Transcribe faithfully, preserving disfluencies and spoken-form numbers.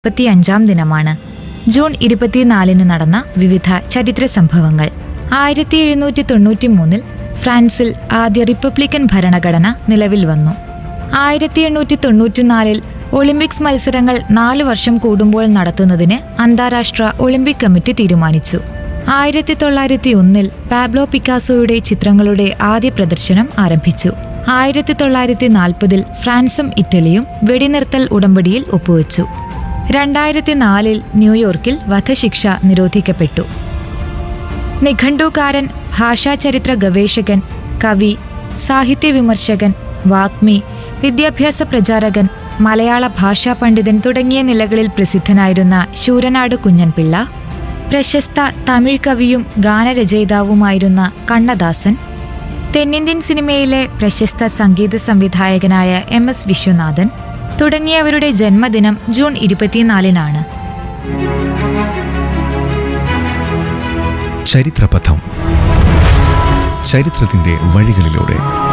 മുപ്പത്തിയഞ്ചാം ദിനമാണ്. ജൂൺ ഇരുപത്തിനാലിന് നടന്ന വിവിധ ചരിത്ര സംഭവങ്ങൾ. ആയിരത്തി എഴുന്നൂറ്റി തൊണ്ണൂറ്റി മൂന്നിൽ ഫ്രാൻസിൽ ആദ്യ റിപ്പബ്ലിക്കൻ ഭരണഘടന നിലവിൽ വന്നു. ആയിരത്തി എണ്ണൂറ്റി തൊണ്ണൂറ്റിനാലിൽ ഒളിമ്പിക്സ് മത്സരങ്ങൾ നാലു വർഷം കൂടുമ്പോൾ നടത്തുന്നതിന് അന്താരാഷ്ട്ര ഒളിമ്പിക് കമ്മിറ്റി തീരുമാനിച്ചു. ആയിരത്തി തൊള്ളായിരത്തി ഒന്നിൽ പാബ്ലോ പിക്കാസോയുടെ ചിത്രങ്ങളുടെ ആദ്യ പ്രദർശനം ആരംഭിച്ചു. ആയിരത്തി തൊള്ളായിരത്തി നാൽപ്പതിൽ ഫ്രാൻസും ഇറ്റലിയും വെടിനിർത്തൽ ഉടമ്പടിയിൽ ഒപ്പുവെച്ചു. രണ്ടായിരത്തി നാലിൽ ന്യൂയോർക്കിൽ വധശിക്ഷ നിരോധിക്കപ്പെട്ടു. നിഘണ്ടുകാരൻ, ഭാഷാചരിത്ര ഗവേഷകൻ, കവി, സാഹിത്യ വിമർശകൻ, വാഗ്മി, വിദ്യാഭ്യാസ പ്രചാരകൻ, മലയാള ഭാഷാ പണ്ഡിതൻ തുടങ്ങിയ നിലകളിൽ പ്രസിദ്ധനായിരുന്ന ശൂരനാട് കുഞ്ഞൻപിള്ള, പ്രശസ്ത തമിഴ് കവിയും ഗാനരചയിതാവുമായിരുന്ന കണ്ണദാസൻ, തെന്നിന്ത്യൻ സിനിമയിലെ പ്രശസ്ത സംഗീത സംവിധായകനായ എം എസ് വിശ്വനാഥൻ തുടങ്ങിയവരുടെ ജന്മദിനം ജൂൺ ഇരുപത്തിനാലിനാണ്. ചരിത്രപഥം. ചരിത്രത്തിന്റെ വഴികളിലൂടെ